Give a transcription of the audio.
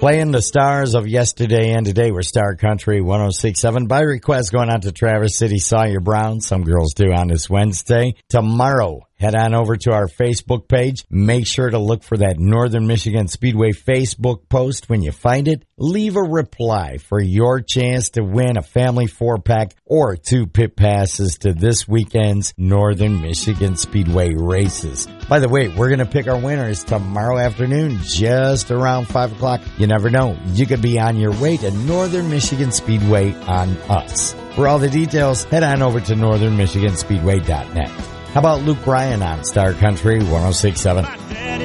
Playing the stars of yesterday and today were Star Country 106.7. By request going out to Traverse City Sawyer Brown. Some girls do on this Wednesday. Tomorrow, head on over to our Facebook page. Make sure to look for that Northern Michigan Speedway Facebook post. When you find it, leave a reply for your chance to win a family 4-pack or 2 pit passes to this weekend's Northern Michigan Speedway races. By the way, we're going to pick our winners tomorrow afternoon, just around 5 o'clock. You never know. You could be on your way to Northern Michigan Speedway on us. For all the details, head on over to northernmichiganspeedway.net. How about Luke Bryan on Star Country 106.7?